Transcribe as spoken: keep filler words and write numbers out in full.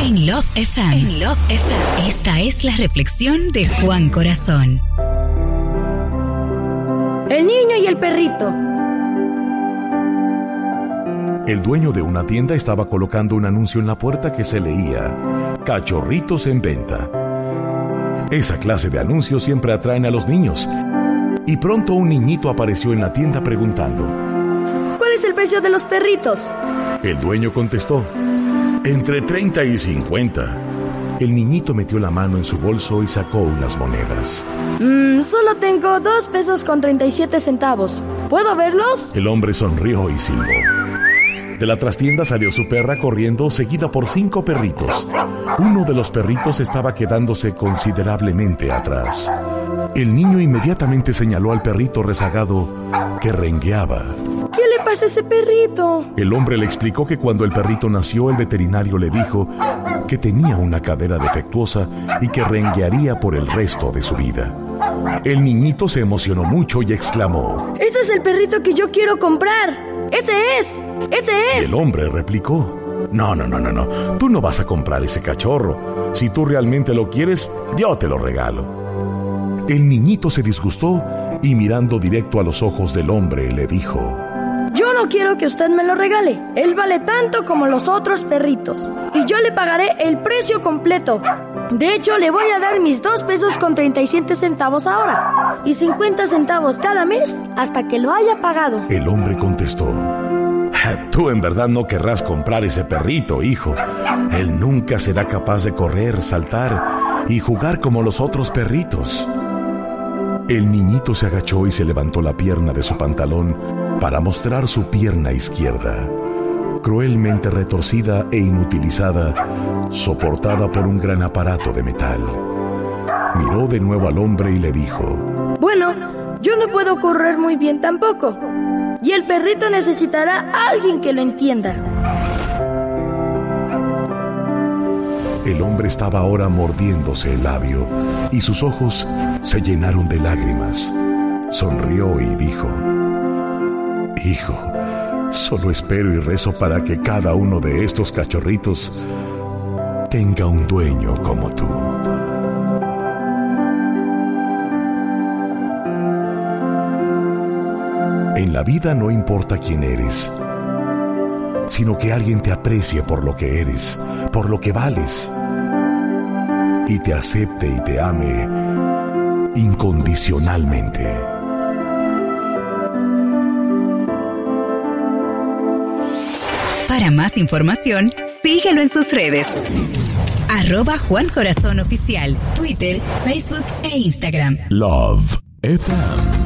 En Love F M. En Love F M. Esta es la reflexión de Juan Corazón. El niño y el perrito. El dueño de una tienda estaba colocando un anuncio en la puerta que se leía: cachorritos en venta. Esa clase de anuncios siempre atraen a los niños. Y pronto un niñito apareció en la tienda preguntando: ¿cuál es el precio de los perritos? El dueño contestó: entre treinta y cincuenta. El niñito metió la mano en su bolso y sacó unas monedas. Mmm, solo tengo dos pesos con treinta y siete centavos. ¿Puedo verlos? El hombre sonrió y silbó. De la trastienda salió su perra corriendo, seguida por cinco perritos. Uno de los perritos estaba quedándose considerablemente atrás. El niño inmediatamente señaló al perrito rezagado que rengueaba. ¿Qué le pasa a ese perrito? El hombre le explicó que cuando el perrito nació, el veterinario le dijo que tenía una cadera defectuosa y que renguearía por el resto de su vida. El niñito se emocionó mucho y exclamó: ¡ese es el perrito que yo quiero comprar! ¡Ese es! ¡Ese es! El hombre replicó: no, no, no, no, no. Tú no vas a comprar ese cachorro. Si tú realmente lo quieres, yo te lo regalo. El niñito se disgustó y, mirando directo a los ojos del hombre, le dijo: yo no quiero que usted me lo regale. Él vale tanto como los otros perritos. Y yo le pagaré el precio completo. De hecho, le voy a dar mis dos pesos con treinta y siete centavos ahora. Y cincuenta centavos cada mes hasta que lo haya pagado. El hombre contestó: tú en verdad no querrás comprar ese perrito, hijo. Él nunca será capaz de correr, saltar y jugar como los otros perritos. El niñito se agachó y se levantó la pierna de su pantalón para mostrar su pierna izquierda, cruelmente retorcida e inutilizada, soportada por un gran aparato de metal. Miró de nuevo al hombre y le dijo: bueno, yo no puedo correr muy bien tampoco. Y el perrito necesitará a alguien que lo entienda. El hombre estaba ahora mordiéndose el labio y sus ojos se llenaron de lágrimas. Sonrió y dijo: hijo, solo espero y rezo para que cada uno de estos cachorritos tenga un dueño como tú. En la vida no importa quién eres, sino que alguien te aprecie por lo que eres, por lo que vales, y te acepte y te ame incondicionalmente. Para más información, síguelo en sus redes. Arroba Juan Corazón Oficial, Twitter, Facebook e Instagram. Love F M.